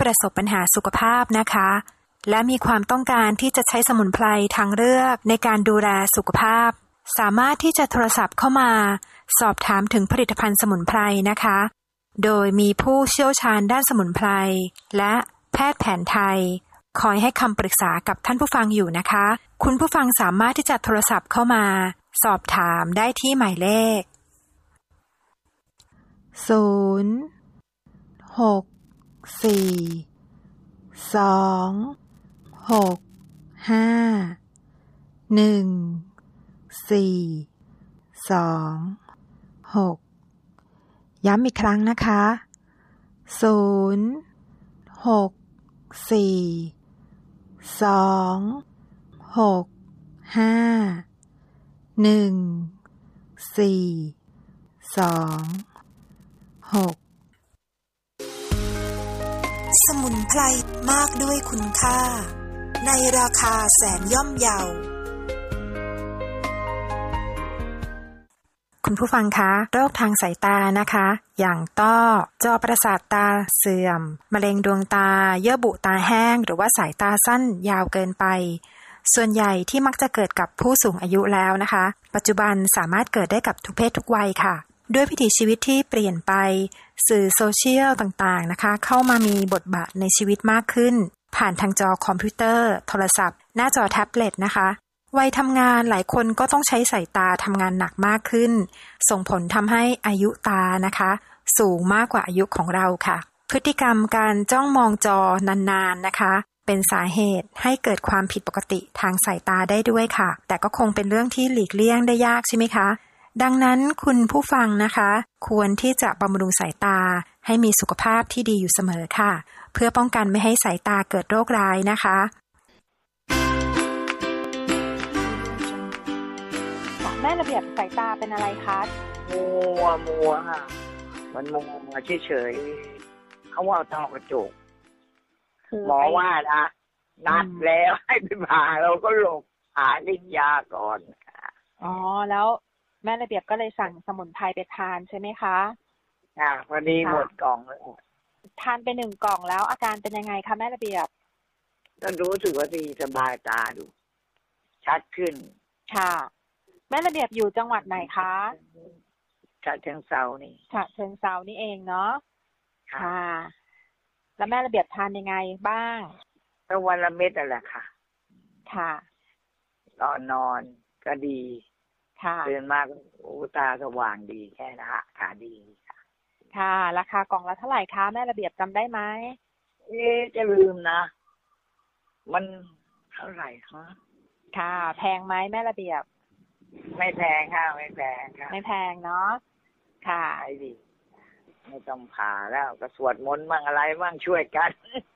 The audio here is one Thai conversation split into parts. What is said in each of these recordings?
ประสบปัญหาสุขภาพนะคะและมีความต้องการที่จะใช้สมุนไพรทางเลือกในการดูแลสุขภาพสามารถที่จะโทรศัพท์เข้ามาสอบถามถึงผลิตภัณฑ์สมุนไพรนะคะโดยมีผู้เชี่ยวชาญด้านสมุนไพรและแพทย์แผนไทยคอยให้คำปรึกษากับท่านผู้ฟังอยู่นะคะคุณผู้ฟังสามารถที่จะโทรศัพท์เข้ามาสอบถามได้ที่หมายเลข064265142ย้ำอีกครั้งนะคะสมุนไพรมากด้วยคุณค่าในราคาแสนย่อมเยาคุณผู้ฟังคะโรคทางสายตานะคะอย่างต้อจอประสาทตาเสื่อมมะเร็งดวงตาเยื่อบุตาแห้งหรือว่าสายตาสั้นยาวเกินไปส่วนใหญ่ที่มักจะเกิดกับผู้สูงอายุแล้วนะคะปัจจุบันสามารถเกิดได้กับทุกเพศทุกวัยค่ะด้วยวิถีชีวิตที่เปลี่ยนไปสื่อโซเชียลต่างๆนะคะเข้ามามีบทบาทในชีวิตมากขึ้นผ่านทางจอคอมพิวเตอร์โทรศัพท์หน้าจอแท็บเล็ตนะคะวัยทำงานหลายคนก็ต้องใช้สายตาทำงานหนักมากขึ้นส่งผลทำให้อายุตานะคะสูงมากกว่าอายุของเราค่ะพฤติกรรมการจ้องมองจอนานๆนะคะเป็นสาเหตุให้เกิดความผิดปกติทางสายตาได้ด้วยค่ะแต่ก็คงเป็นเรื่องที่หลีกเลี่ยงได้ยากใช่ไหมคะดังนั้นคุณผู้ฟังนะคะควรที่จะบำรุงสายตาให้มีสุขภาพที่ดีอยู่เสมอค่ะเพื่อป้องกันไม่ให้สายตาเกิดโรคร้ายนะคะแม่ระเบียบสายตาเป็นอะไรคะมัวค่ะมันมัวเฉยๆเขาว่าต้อกระจกหมอว่านะนัดแล้วให้ไปผ่าเราก็หลบหาฤทธิ์ยาก่อนอ๋อแล้วแม่ระเบียบก็เลยสั่งสมุนไพรไปทานใช่ไหมคะพอดีหมดกล่องแล้วทานไป1 กล่องแล้วอาการเป็นยังไงคะแม่ระเบียบก็รู้สึกว่าดีสบายตาดูชัดขึ้นค่ะแม่ระเบียบอยู่จังหวัดไหนคะฉะเชิงเทรานี่ฉะเชิงเทรานี่เองเนาะค่ะแล้วแม่ระเบียบทานยังไงบ้างก็วันละเม็ดนั่นแหละค่ะค่ะตอนนอนก็ดีค่ะตื่นมาตาสว่างดีแค่นะค่ะดีค่ะค่ะราคากล่องละเท่าไหร่คะแม่ระเบียบจำได้ไหมจะลืมนะมันเท่าไหร่คะค่ะแพงไหมแม่ระเบียบไม่แพงค่ะไม่แพงค่ะไม่แพงเนาะค่ะไอ้ดิไม่ต้องผ่าแล้วก็สวดมนต์บ้างอะไรบ้างช่วยกัน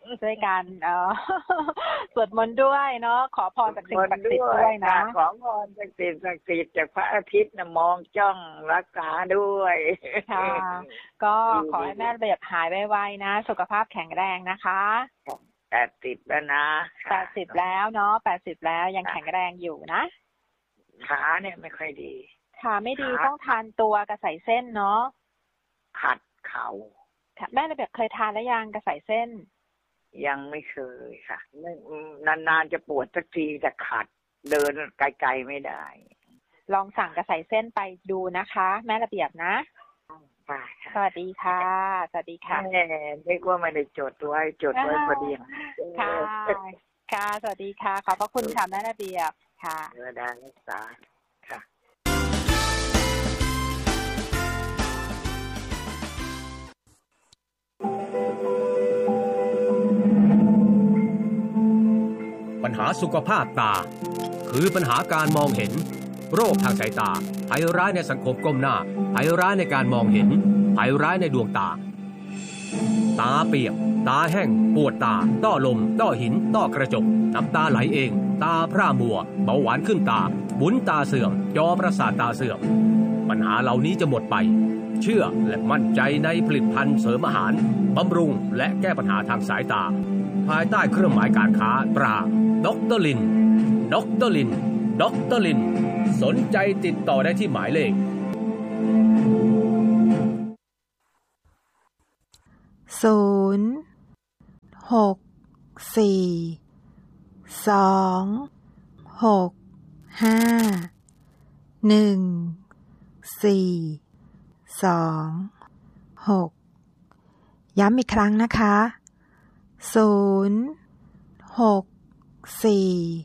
สวดมนต์ด้วยเนาะขอพรจากสิ่งศักดิ์สิทธิ์ด้วยนะขอพรจากสิ่งศักดิ์สิทธิ์จากพระอาทิตย์นะมองจ้องรักษาด้วยค่ะก็ขอให้แม่ระเบียบหายไวๆนะสุขภาพแข็งแรงนะคะ 80แล้วนะ 80แล้วเนาะ80แล้วยังแข็งแรงอยู่นะขาเนี่ยไม่ค่อยดีขาไม่ดีต้องทานตัวกระใสเส้นเนาะขัดเข่าแม่ระเบียบเคยทานแล้วยังกระใสเส้นยังไม่เคยค่ะนานๆจะปวดสักทีแต่ขัดเดินไกลๆไม่ได้ลองสั่งกระใสเส้นไปดูนะคะแม่ระเบียบนะสวัสดีค่ะสวัสดีค่ะไม่กลัวไม่ได้จดไว้พอดีค่ะค่ะสวัสดีค่ะขอบพระคุณค่ะแม่ระเบียบค่ะได้รักษาค่ะปัญหาสุขภาพตาคือปัญหาการมองเห็นโรคทางสายตาภัยร้ายในสังคมก้มหน้าภัยร้ายในการมองเห็นภัยร้ายในดวงตาตาเปียกตาแห้งปวดตาต้อลมต้อหินต้อกระจกน้ำตาไหลเองตาพร่ามัวเบาหวานขึ้นตาบุ๋นตาเสื่อมจอประสาทตาเสื่อมปัญหาเหล่านี้จะหมดไปเชื่อและมั่นใจในผลิตภัณฑ์เสริมอาหารบำรุงและแก้ปัญหาทางสายตาภายใต้เครื่องหมายการค้าตราดร.ลินดร.ลินดร.ลินสนใจติดต่อได้ที่หมายเลข 6 4 2 6 5 1 4 2 6ย้ำอีกครั้งนะคะ0 6 4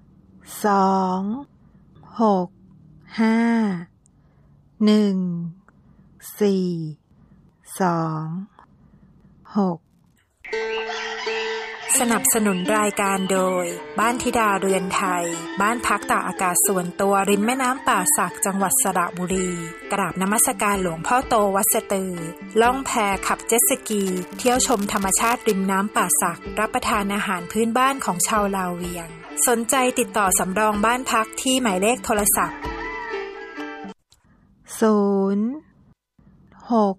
2 6 5 1 4 2 6สนับสนุนรายการโดยบ้านธิดาเรือนไทยบ้านพักตากอากาศส่วนตัวริมแม่น้ำป่าสักจังหวัดสระบุรีกราบนมัสการหลวงพ่อโตวัดสะตือล่องแพขับเจ็ตสกีเที่ยวชมธรรมชาติริมน้ำป่าสักรับประทานอาหารพื้นบ้านของชาวลาวเวียงสนใจติดต่อสำรองบ้านพักที่หมายเลขโทรศัพท์0 6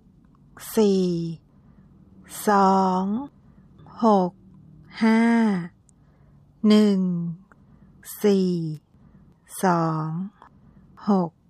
4 2 6 5 1 4 2 6